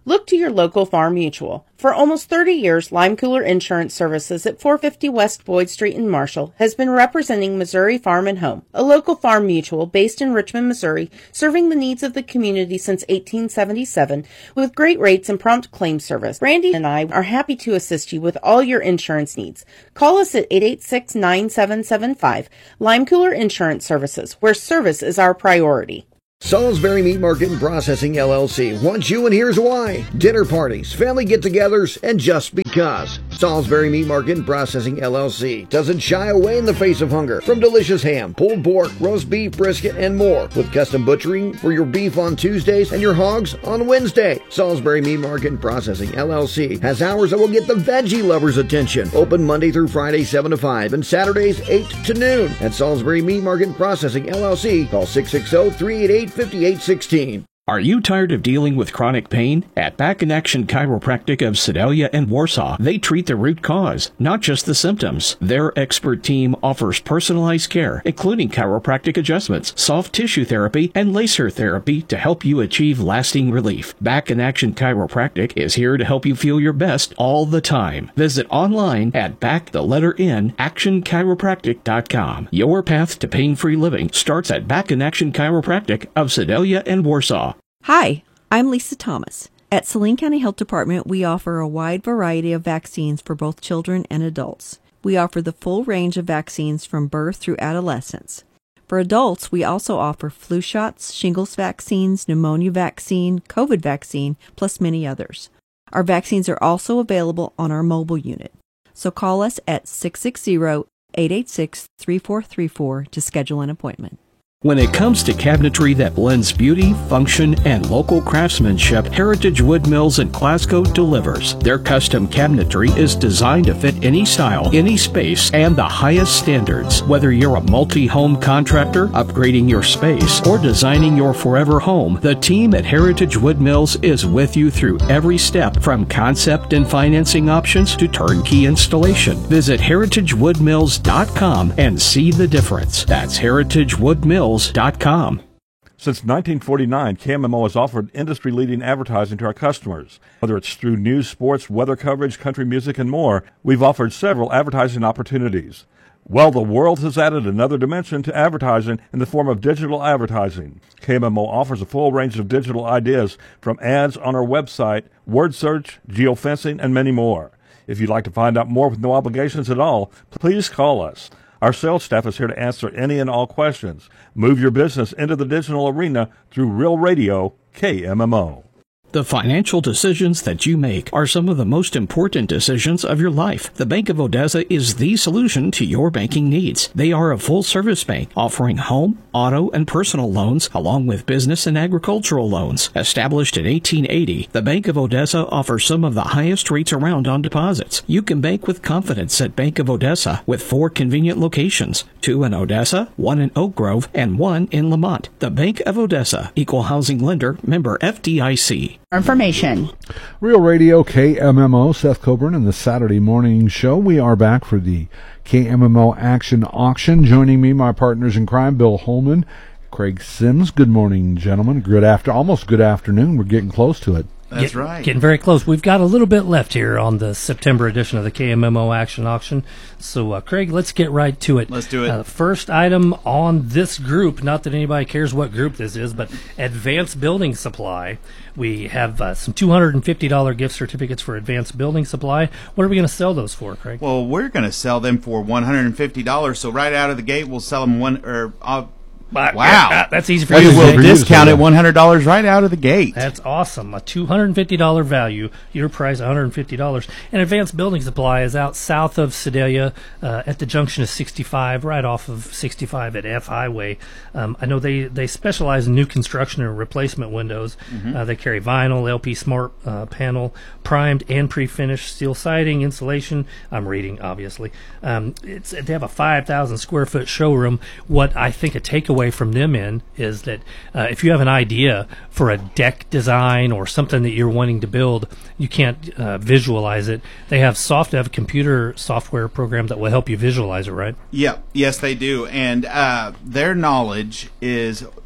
Look to your local Farm Mutual. For almost thirty years, Lime Cooler Insurance Services at four fifty West Boyd Street in Marshall has been representing Missouri Farm and Home, a local farm mutual based in Richmond, Missouri, serving the needs of the community since eighteen seventy-seven with great rates and prompt claim service. Brandy and I are happy to assist you with all your insurance needs. Call us at eight eight six, nine seven seven five. Lime Cooler Insurance Services, where service is our priority. Salisbury Meat Market and Processing L L C wants you, and here's why. Dinner parties, family get-togethers, and just because. Salisbury Meat Market and Processing L L C doesn't shy away in the face of hunger. From delicious ham, pulled pork, roast beef, brisket, and more. With custom butchering for your beef on Tuesdays and your hogs on Wednesday. Salisbury Meat Market and Processing L L C has hours that will get the veggie lovers' attention. Open Monday through Friday, seven to five, and Saturdays, eight to noon. At Salisbury Meat Market and Processing L L C, call six six zero, three eight eight, five eight one six. Are you tired of dealing with chronic pain? At Back in Action Chiropractic of Sedalia and Warsaw, they treat the root cause, not just the symptoms. Their expert team offers personalized care, including chiropractic adjustments, soft tissue therapy, and laser therapy to help you achieve lasting relief. Back in Action Chiropractic is here to help you feel your best all the time. Visit online at back the letter N action chiropractic dot com. Your path to pain-free living starts at Back in Action Chiropractic of Sedalia and Warsaw. Hi, I'm Lisa Thomas. At Saline County Health Department, we offer a wide variety of vaccines for both children and adults. We offer the full range of vaccines from birth through adolescence. For adults, we also offer flu shots, shingles vaccines, pneumonia vaccine, COVID vaccine, plus many others. Our vaccines are also available on our mobile unit. So call us at six six zero, eight eight six, three four three four to schedule an appointment. When it comes to cabinetry that blends beauty, function, and local craftsmanship, Heritage Wood Mills in Glasgow delivers. Their custom cabinetry is designed to fit any style, any space, and the highest standards. Whether you're a multi-home contractor, upgrading your space, or designing your forever home, the team at Heritage Wood Mills is with you through every step, from concept and financing options to turnkey installation. Visit heritage wood mills dot com and see the difference. That's heritage wood mills dot com. Since nineteen forty-nine, K M M O has offered industry-leading advertising to our customers. Whether it's through news, sports, weather coverage, country music, and more, we've offered several advertising opportunities. Well, the world has added another dimension to advertising in the form of digital advertising. K M M O offers a full range of digital ideas, from ads on our website, word search, geofencing, and many more. If you'd like to find out more with no obligations at all, please call us. Our sales staff is here to answer any and all questions. Move your business into the digital arena through Real Radio, K M M O. The financial decisions that you make are some of the most important decisions of your life. The Bank of Odessa is the solution to your banking needs. They are a full-service bank offering home, auto, and personal loans, along with business and agricultural loans. Established in eighteen eighty, the Bank of Odessa offers some of the highest rates around on deposits. You can bank with confidence at Bank of Odessa with four convenient locations, two in Odessa, one in Oak Grove, and one in Lamont. The Bank of Odessa, Equal Housing Lender, member F D I C. Information. Real Radio, K M M O, Seth Coburn and the Saturday Morning Show. We are back for the K M M O Action Auction. Joining me, my partners in crime, Bill Holman, Craig Sims. Good morning, gentlemen. Good after, almost good afternoon. We're getting close to it. That's Get, right. Getting very close. We've got a little bit left here on the September edition of the K M M O Action Auction. So, uh, Craig, let's get right to it. Let's do it. Uh, first item on this group, not that anybody cares what group this is, but Advanced Building Supply. We have uh, some two hundred fifty dollars gift certificates for Advanced Building Supply. What are we going to sell those for, Craig? Well, we're going to sell them for one hundred fifty dollars. So right out of the gate, we'll sell them one or uh, wow, that's easy for we you to will say. discount it one hundred dollars right out of the gate. That's awesome. A two hundred fifty dollars value, your price one hundred fifty dollars. And Advanced Building Supply is out south of Sedalia uh, at the junction of sixty-five, right off of sixty-five at F Highway. Um, I know they, they specialize in new construction and replacement windows. Mm-hmm. Uh, they carry vinyl, L P Smart uh, panel, primed and pre-finished steel siding, insulation. I'm reading, obviously. Um, it's they have a five thousand square foot showroom. What I think a takeaway from them in is that uh, if you have an idea for a deck design or something that you're wanting to build, you can't uh, visualize it. They have soft, they have a computer software program that will help you visualize it, right? Yep. Yes, they do. And uh, their knowledge is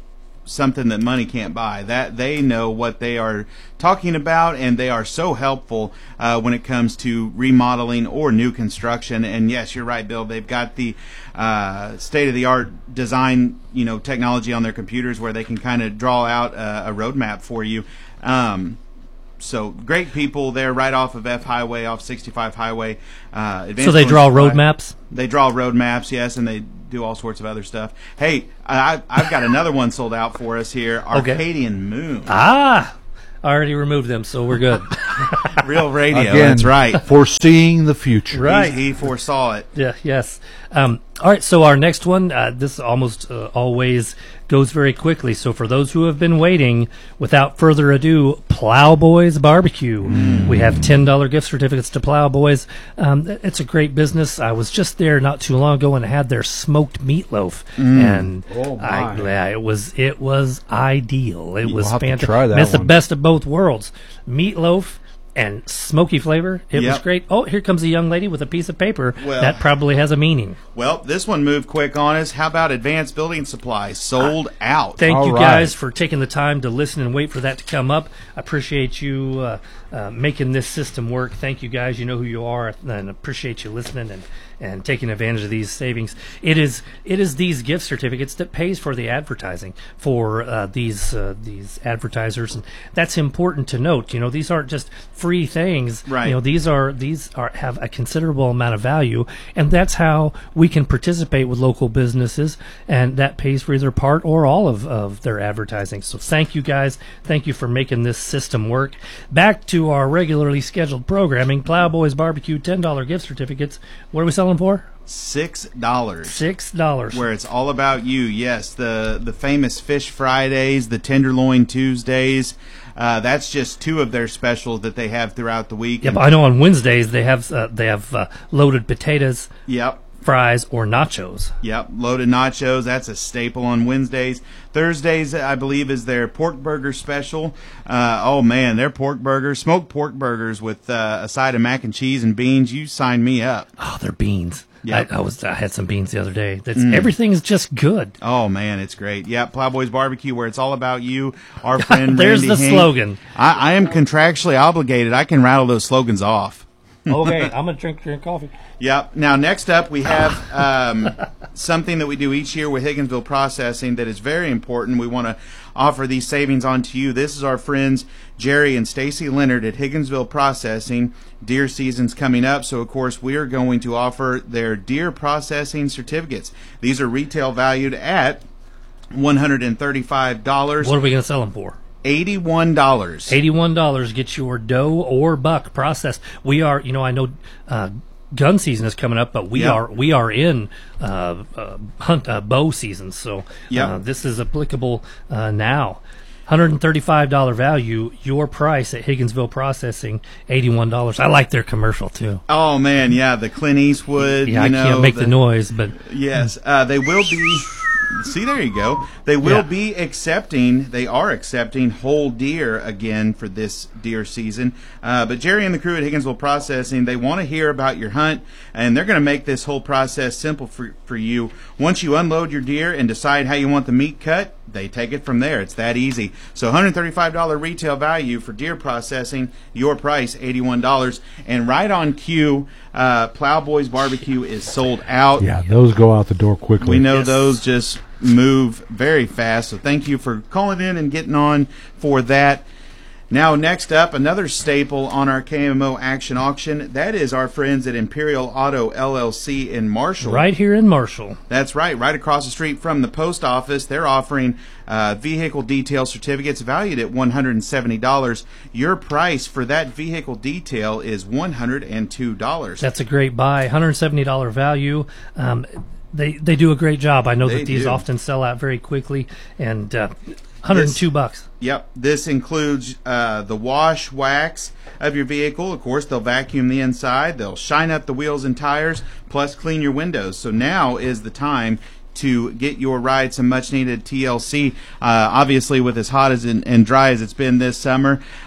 something that money can't buy. That they know what they are talking about, and they are so helpful uh, when it comes to remodeling or new construction. And yes, you're right, Bill. They've got the uh, state-of-the-art design, you know, technology on their computers where they can kind of draw out a, a roadmap for you. Um, So great people there, right off of F Highway, off sixty-five Highway. Uh, Advanced so they Building draw Supply. road maps? They draw road maps, yes, and they do all sorts of other stuff. Hey, I, I've got another one sold out for us here, Okay. Arcadian Moon. Ah, I already removed them, so we're good. Real radio, Again, that's right. Foreseeing the future. Right. He, he foresaw it. Yeah, yes. Um, all right, so our next one, uh, this almost uh, always goes very quickly. So for those who have been waiting, without further ado, Plowboys Barbecue. Mm. We have ten dollar gift certificates to Plowboys. Um, it's a great business. I was just there not too long ago and had their smoked meatloaf, Mm. and Oh, my. I, yeah, it was it was ideal. It You'll was have to fantastic. try that It's the one. best of both worlds. Meatloaf and smoky flavor. It was Yep. great. Oh, here comes a young lady with a piece of paper. Well- that probably has a meaning. Well, this one moved quick on us. How about Advanced Building Supplies? Sold out. Thank All you right. guys for taking the time to listen and wait for that to come up. I appreciate you uh, uh, making this system work. Thank you guys. You know who you are, and appreciate you listening and, and taking advantage of these savings. It is it is these gift certificates that pays for the advertising for uh, these uh, these advertisers, and that's important to note. You know, these aren't just free things. Right. You know, these are these are have a considerable amount of value, and that's how we can participate with local businesses, and that pays for either part or all of, of their advertising. So thank you guys. Thank you for making this system work. Back to our regularly scheduled programming. Plowboys Barbecue, ten dollar gift certificates. What are we selling for? Six dollars. Six dollars. Where it's all about you. Yes, the the famous Fish Fridays, the Tenderloin Tuesdays. Uh, that's just two of their specials that they have throughout the week. Yep, And- I know on Wednesdays they have uh, they have uh, loaded potatoes, Yep. fries, or nachos. Yep, loaded nachos. That's a staple on Wednesdays. Thursdays, I believe, is their pork burger special. Uh, oh man, their pork burgers, smoked pork burgers with uh, a side of mac and cheese and beans. You sign me up. Oh, they're beans. Yep. I, I was I had some beans the other day. That's Mm. everything's just good. Oh man, it's great. Yep, Plowboys Barbecue, where it's all about you. Our friend There's Randy the Hink. slogan. I, I am contractually obligated. I can rattle those slogans off. Okay, I'm gonna drink your coffee. Yep. Now, next up, we have um, something that we do each year with Higginsville Processing that is very important. We want to offer these savings on to you. This is our friends Jerry and Stacy Leonard at Higginsville Processing. Deer season's coming up, so of course we are going to offer their deer processing certificates. These are retail valued at one hundred thirty-five dollars. What are we gonna sell them for? eighty-one dollars. eighty-one dollars gets your doe or buck processed. We are, you know, I know uh, gun season is coming up, but we Yep. are we are in uh, uh, hunt uh, bow season, so Yep. uh, this is applicable uh, now. one hundred thirty-five dollars value, your price at Higginsville Processing, eighty-one dollars. I like their commercial too. Oh man, yeah, the Clint Eastwood. Yeah, you I know, can't make the, noise, but Yes, uh, they will be. See, there you go. They will Yeah. be accepting. They are accepting whole deer again for this deer season. Uh, but Jerry and the crew at Higginsville Processing, they want to hear about your hunt, and they're going to make this whole process simple for for you. Once you unload your deer and decide how you want the meat cut, they take it from there. It's that easy. So, one hundred thirty-five dollars retail value for deer processing. Your price, eighty-one dollars. And right on cue, uh, Plowboys Barbecue is sold out. Yeah, those go out the door quickly. We know Yes. those just move very fast. So thank you for calling in and getting on for that. Now, next up, another staple on our K M O Action Auction. That is our friends at Imperial Auto L L C in Marshall. right here in Marshall. That's right, right across the street from the post office. They're offering uh, vehicle detail certificates valued at one hundred seventy dollars. Your price for that vehicle detail is one hundred two dollars. That's a great buy. one hundred seventy dollars value. Um, they they do a great job. I know They that these do. often sell out very quickly, and uh, one hundred two This- bucks. Yep, this includes uh, the wash, wax of your vehicle. Of course, they'll vacuum the inside. They'll shine up the wheels and tires, plus clean your windows. So now is the time to get your ride some much-needed T L C. Uh, obviously, with as hot as and, and dry as it's been this summer,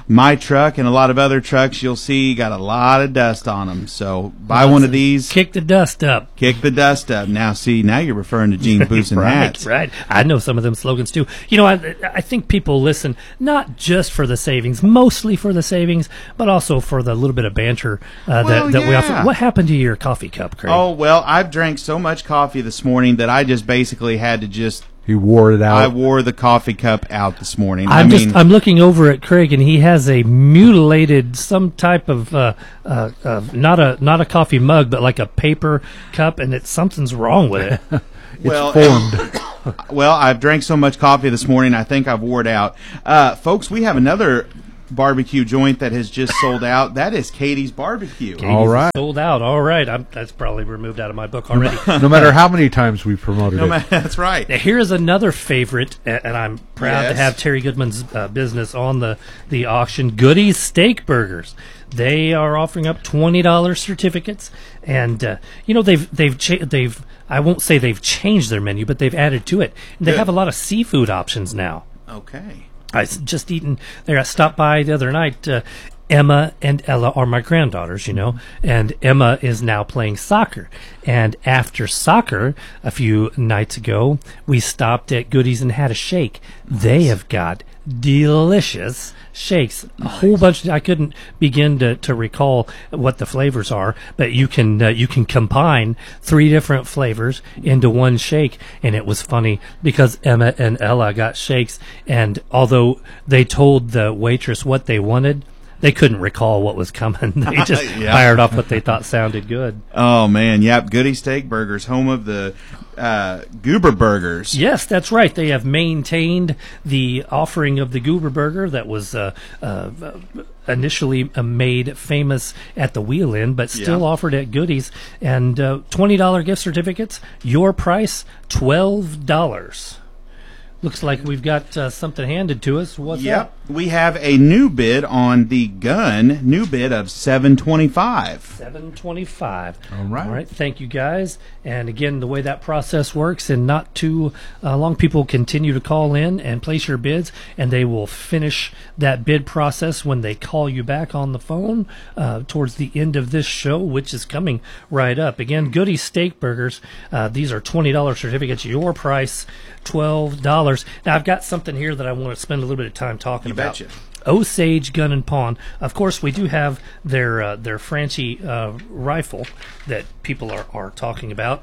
my truck and a lot of other trucks you'll see got a lot of dust on them. So buy Well, one of these. Kick the dust up. Kick the dust up. Now, see, now you're referring to jeans, boots, and right, hats. Right, I know some of them slogans too. You know, I, I think people listen not just for the savings, mostly for the savings, but also for the little bit of banter uh, Well, that, that we yeah. offer. What happened to your coffee cup, Craig? Oh, well, I've drank so much coffee this morning that I just basically had to just... He wore it out. I wore the coffee cup out this morning. I'm I just mean, I'm looking over at Craig, and he has a mutilated some type of uh, uh, uh, not a not a coffee mug, but like a paper cup, and it something's wrong with it. It's well, formed. well, I've drank so much coffee this morning, I think I've wore it out. Uh, folks, we have another barbecue joint that has just sold out. That is Katie's Barbecue. Katie's All right. sold out. All right, I'm, that's probably removed out of my book already. No matter how many times we promoted No, it. man, that's right. Now, here's another favorite, a- and I'm proud Yes. to have Terry Goodman's uh, business on the, the auction. Goody's Steak Burgers. They are offering up twenty dollars certificates, and uh, you know they've they've cha- they've I won't say they've changed their menu, but they've added to it. And they Good. have a lot of seafood options now. Okay. I s- just eaten there. I stopped by the other night. Uh, Emma and Ella are my granddaughters, you know, and Emma is now playing soccer. And after soccer, a few nights ago, we stopped at Goody's and had a shake. They have got delicious shakes, a whole bunch. I couldn't begin to, to recall what the flavors are, but you can uh, you can combine three different flavors into one shake. And it was funny because Emma and Ella got shakes, and although they told the waitress what they wanted, they couldn't recall what was coming. They just Yeah. fired off what they thought sounded good. Oh, man. Yep. Goody Steak Burgers, home of the uh, Goober Burgers. Yes, that's right. They have maintained the offering of the Goober Burger that was uh, uh, initially uh, made famous at the Wheel Inn, but still Yeah. offered at Goody's. And uh, twenty dollars gift certificates, your price, twelve dollars. Looks like we've got uh, something handed to us. What's Yep. We have a new bid on the gun, new bid of seven twenty-five. seven twenty-five. All right. All right. Thank you, guys. And again, the way that process works, and not too uh, long, people continue to call in and place your bids, and they will finish that bid process when they call you back on the phone uh, towards the end of this show, which is coming right up. Again, Goody Steak Burgers. Uh, these are twenty dollars certificates. Your price, twelve dollars. Now, I've got something here that I want to spend a little bit of time talking You about. betcha. Osage Gun and Pawn. Of course, we do have their uh, their Franchi uh, rifle that people are, are talking about.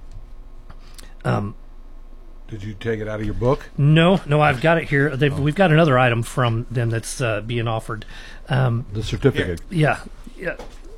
Um, Did you take it out of your book? no, no, I've got it here. They've, We've got another item from them that's uh, being offered. Um, The certificate. yeah, yeah.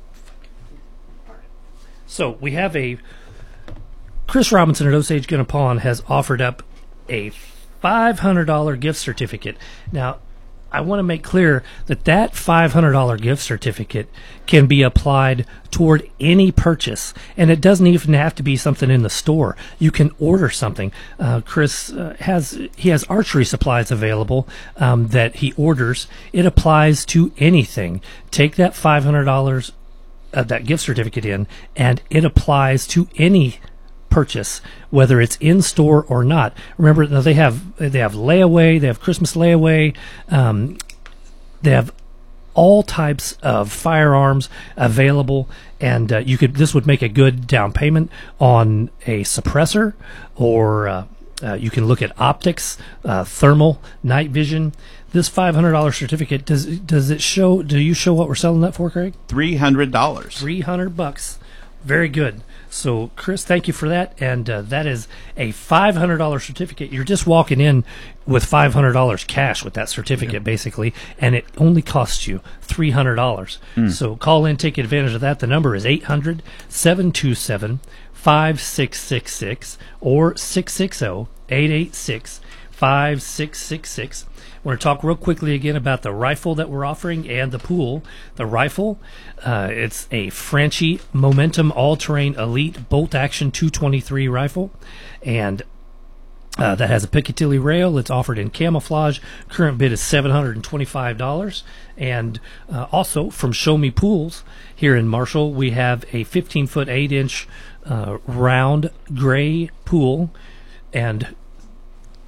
So we have a Chris Robinson at Osage Gun and Pawn has offered up a five hundred dollars gift certificate. Now, I want to make clear that that five hundred dollars gift certificate can be applied toward any purchase, and it doesn't even have to be something in the store. You can order something. Uh, Chris uh, has he has archery supplies available um, that he orders. It applies to anything. Take that five hundred dollars uh, that gift certificate in, and it applies to any purchase, whether it's in store or not. Remember, now they have they have layaway, they have Christmas layaway, um, they have all types of firearms available, and uh, you could this would make a good down payment on a suppressor, or uh, uh, you can look at optics, uh, thermal, night vision. This five hundred dollars certificate, does does it show? Do you show what we're selling that for, Craig? three hundred dollars. Three hundred bucks. Very good. So, Chris, thank you for that. And uh, that is a five hundred dollars certificate. You're just walking in with five hundred dollars cash with that certificate, basically, and it only costs you three hundred dollars. Mm. So call in, take advantage of that. The number is eight hundred, seven two seven, five six six six or six six zero, eight eight six, five six six six. We're going to talk real quickly again about the rifle that we're offering and the pool. The rifle, uh, it's a Franchi Momentum All-Terrain Elite Bolt Action two twenty-three rifle, and uh, that has a Picatinny rail. It's offered in camouflage. Current bid is seven hundred twenty-five dollars. And uh, also from Show Me Pools here in Marshall, we have a fifteen foot eight inch uh, round gray pool, and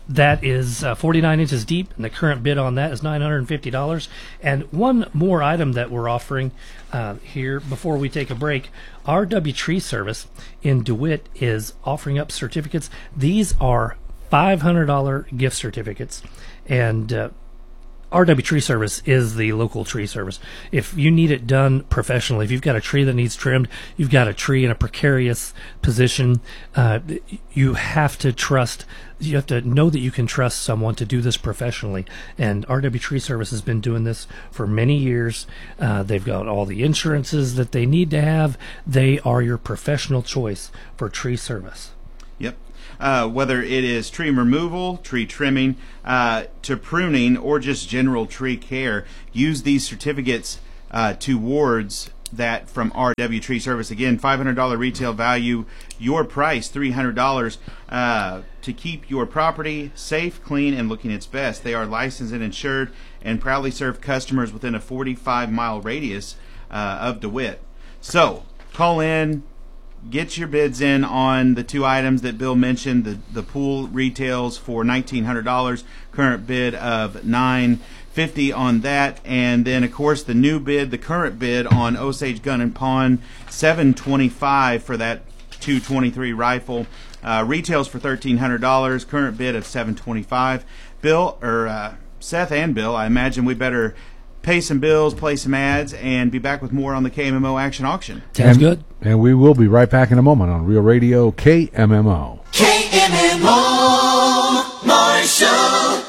That is uh, forty-nine inches deep, and the current bid on that is nine hundred fifty dollars. And one more item that we're offering uh, here before we take a break, R W Tree Service in DeWitt is offering up certificates. These are five hundred dollars gift certificates, and uh, R W Tree Service is the local tree service. If you need it done professionally, if you've got a tree that needs trimmed, you've got a tree in a precarious position, uh, you have to trust, you have to know that you can trust someone to do this professionally. And R W Tree Service has been doing this for many years. Uh, they've got all the insurances that they need to have. They are your professional choice for tree service. Yep. Uh, whether it is tree removal, tree trimming, uh, to pruning, or just general tree care, use these certificates uh, towards that from R W Tree Service. Again, five hundred dollars retail value, your price three hundred dollars uh, to keep your property safe, clean, and looking its best. They are licensed and insured and proudly serve customers within a forty-five mile radius uh, of DeWitt. So, call in. Get your bids in on the two items that Bill mentioned. The the pool retails for nineteen hundred dollars, current bid of nine hundred fifty dollars on that, and then of course the new bid, the current bid on Osage Gun and Pawn, seven hundred twenty-five dollars for that two twenty-three rifle. Uh, retails for thirteen hundred dollars, current bid of seven hundred twenty-five dollars. Bill or uh, Seth and Bill, I imagine we better pay some bills, play some ads, and be back with more on the K M M O Action Auction. Sounds good. And we will be right back in a moment on Real Radio K M M O. K M M O Marshall.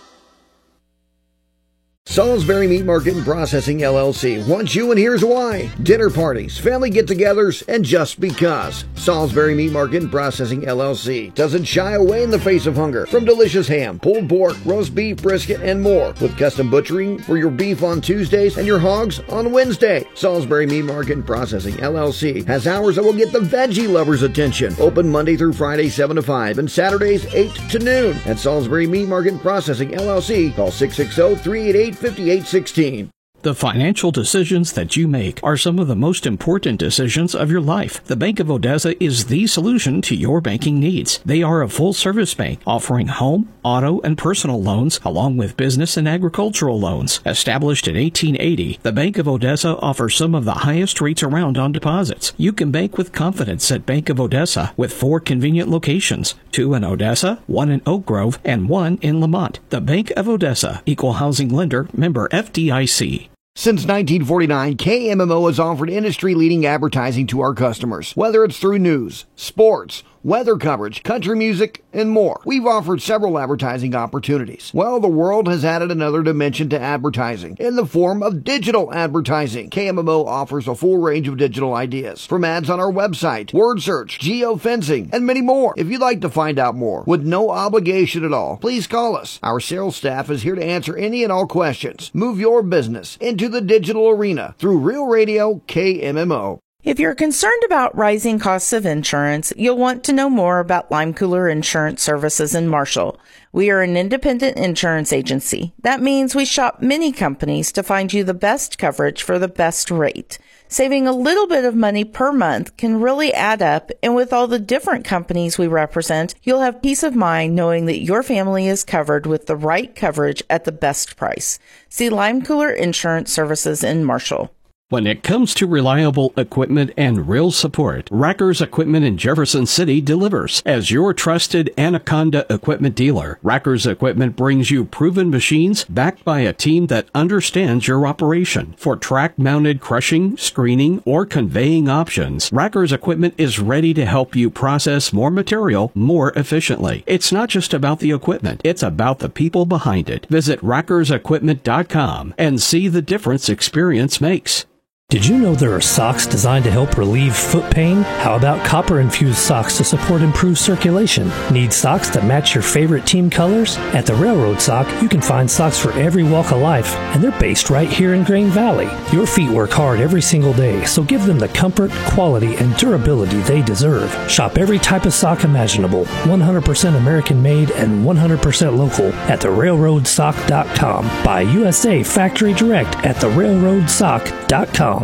Salisbury Meat Market and Processing, L L C wants you, and here's why. Dinner parties, family get-togethers, and just because. Salisbury Meat Market and Processing, L L C doesn't shy away in the face of hunger. From delicious ham, pulled pork, roast beef, brisket, and more. With custom butchering for your beef on Tuesdays and your hogs on Wednesday. Salisbury Meat Market and Processing, L L C has hours that will get the veggie lovers' attention. Open Monday through Friday, seven to five, and Saturdays, eight to noon. At Salisbury Meat Market and Processing, L L C, call six six zero, three eight eight, five eight one six. The financial decisions that you make are some of the most important decisions of your life. The Bank of Odessa is the solution to your banking needs. They are a full-service bank offering home, auto, and personal loans along with business and agricultural loans. Established in eighteen eighty, the Bank of Odessa offers some of the highest rates around on deposits. You can bank with confidence at Bank of Odessa with four convenient locations, two in Odessa, one in Oak Grove, and one in Lamont. The Bank of Odessa, Equal Housing Lender, member F D I C. Since nineteen forty-nine, K M M O has offered industry-leading advertising to our customers, whether it's through news, sports, weather coverage, country music, and more. We've offered several advertising opportunities. Well, the world has added another dimension to advertising in the form of digital advertising. K M M O offers a full range of digital ideas, from ads on our website, word search, geofencing, and many more. If you'd like to find out more with no obligation at all, please call us. Our sales staff is here to answer any and all questions. Move your business into the digital arena through Real Radio K M M O. If you're concerned about rising costs of insurance, you'll want to know more about Lime Cooler Insurance Services in Marshall. We are an independent insurance agency. That means we shop many companies to find you the best coverage for the best rate. Saving a little bit of money per month can really add up, and with all the different companies we represent, you'll have peace of mind knowing that your family is covered with the right coverage at the best price. See Lime Cooler Insurance Services in Marshall. When it comes to reliable equipment and real support, Rackers Equipment in Jefferson City delivers. As your trusted Anaconda equipment dealer, Rackers Equipment brings you proven machines backed by a team that understands your operation. For track-mounted crushing, screening, or conveying options, Rackers Equipment is ready to help you process more material more efficiently. It's not just about the equipment, it's about the people behind it. Visit rackers equipment dot com and see the difference experience makes. Did you know there are socks designed to help relieve foot pain? How about copper-infused socks to support improved circulation? Need socks that match your favorite team colors? At the Railroad Sock, you can find socks for every walk of life, and they're based right here in Grain Valley. Your feet work hard every single day, so give them the comfort, quality, and durability they deserve. Shop every type of sock imaginable, one hundred percent American-made and one hundred percent local at the railroad sock dot com. Buy U S A Factory Direct at the railroad sock dot com.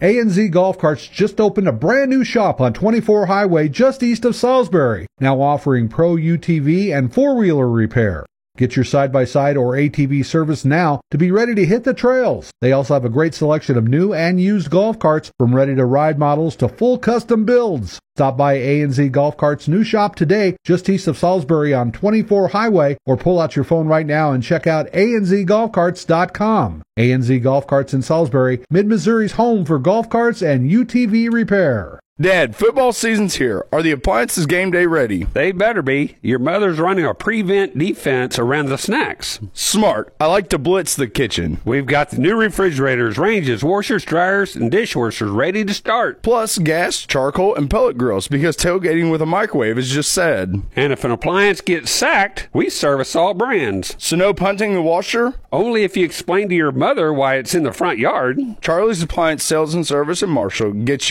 A N Z Golf Carts just opened a brand new shop on twenty-four Highway just east of Salisbury, now offering pro U T V and four-wheeler repair. Get your side-by-side or A T V service now to be ready to hit the trails. They also have a great selection of new and used golf carts, from ready-to-ride models to full custom builds. Stop by A N Z Golf Carts' new shop today, just east of Salisbury on twenty-four Highway, or pull out your phone right now and check out A N Z golf carts dot com. A N Z Golf Carts in Salisbury, Mid-Missouri's home for golf carts and U T V repair. Dad, football season's here. Are the appliances game day ready? They better be. Your mother's running a prevent defense around the snacks. Smart. I like to blitz the kitchen. We've got the new refrigerators, ranges, washers, dryers, and dishwashers ready to start. Plus gas, charcoal, and pellet grills, because tailgating with a microwave is just sad. And if an appliance gets sacked, we service all brands. So no punting the washer? Only if you explain to your mother why it's in the front yard. Charlie's Appliance Sales and Service in Marshall gets you